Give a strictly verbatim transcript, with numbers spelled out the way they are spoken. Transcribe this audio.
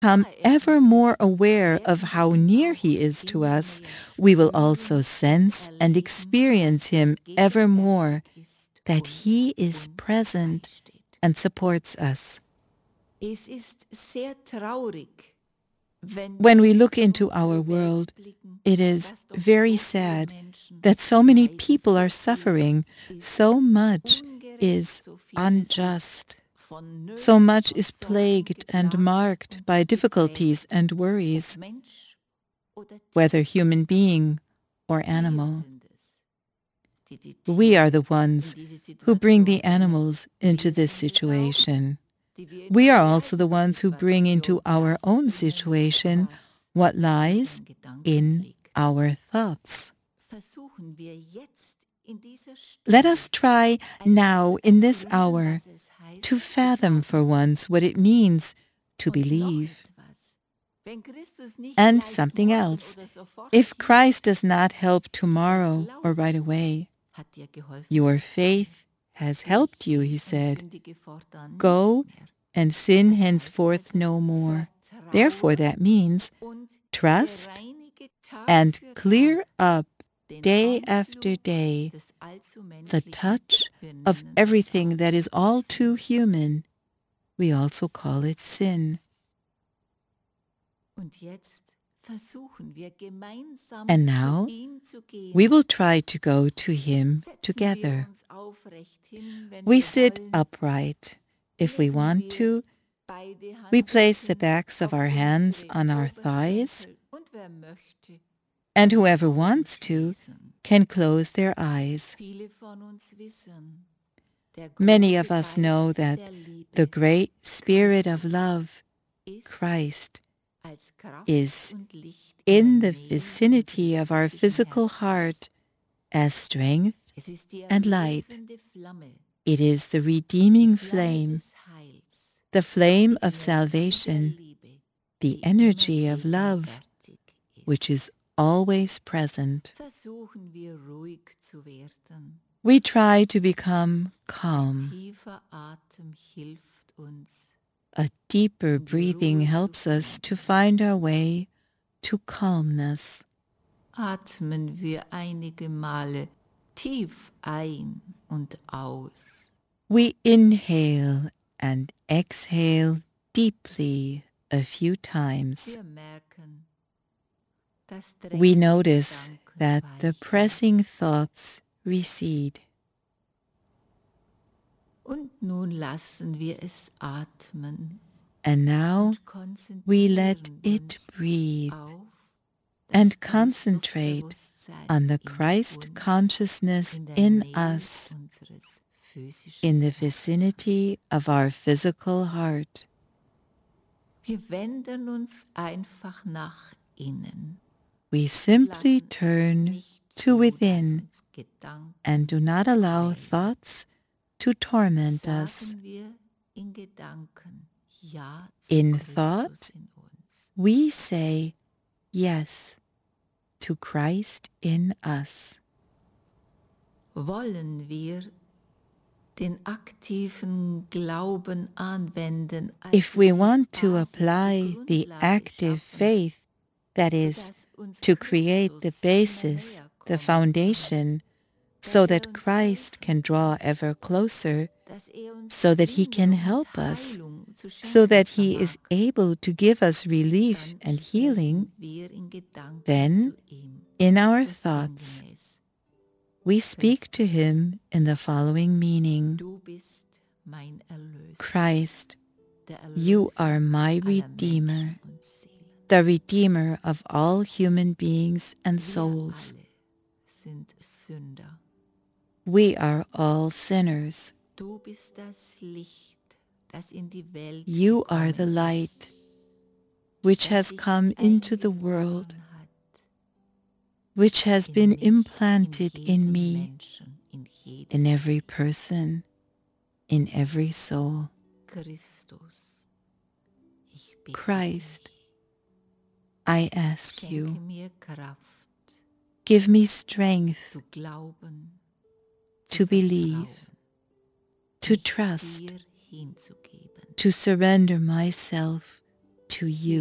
become ever more aware of how near He is to us, we will also sense and experience Him ever more, that He is present and supports us. When we look into our world, it is very sad that so many people are suffering. So much is unjust. So much is plagued and marked by difficulties and worries, whether human being or animal. We are the ones who bring the animals into this situation. We are also the ones who bring into our own situation what lies in our thoughts. Let us try now in this hour to fathom for once what it means to believe. And something else. If Christ does not help tomorrow or right away, your faith has helped you, he said. Go and sin henceforth no more. Therefore, that means trust and clear up day after day the touch of everything that is all too human. We also call it sin. And now we will try to go to Him together. We sit upright. If we want to, we place the backs of our hands on our thighs, and whoever wants to can close their eyes. Many of us know that the great Spirit of love, Christ, is in the vicinity of our physical heart as strength and light. It is the redeeming flame, the flame of salvation, the energy of love, which is always present. We try to become calm. A deeper breathing helps us to find our way to calmness. Atmen wir einige Male tief ein und aus. We inhale and exhale deeply a few times. We notice that the pressing thoughts recede. Und nun lassen wir es atmen. And now we let it breathe and concentrate on the Christ consciousness in us, in the vicinity of our physical heart. Wir wenden uns einfach nach innen. We simply turn to within and do not allow thoughts to torment us. In thought, we say yes to Christ in us. Wollen wir den aktiven Glauben anwenden? If we want to apply the active faith, that is, to create the basis, the foundation, so that Christ can draw ever closer, so that He can help us, so that He is able to give us relief and healing, then, in our thoughts, we speak to Him in the following meaning. Christ, you are my Redeemer, the Redeemer of all human beings and souls. We are all sinners. You are the light which has come into the world, which has been implanted in me, in every person, in every soul. Christ, I ask you, give me strength to believe, to trust, to surrender myself to you.